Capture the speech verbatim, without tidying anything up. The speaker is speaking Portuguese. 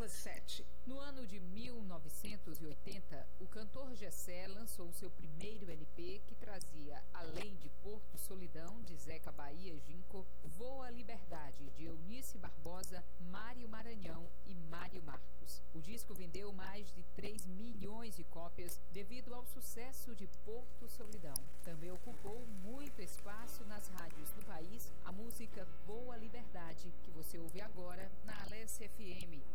vírgula sete. No ano de mil novecentos e oitenta, o cantor Gessé lançou seu primeiro L P que trazia, além de Porto Solidão, de Zeca Bahia Ginco, Voa Liberdade, de Eunice Barbosa, Mário Maranhão e Mário Marcos. O disco vendeu mais de três milhões de cópias devido ao sucesso de Porto Solidão. Também ocupou muito espaço nas rádios do país a música Voa Liberdade, que você ouve agora na Alesse F M.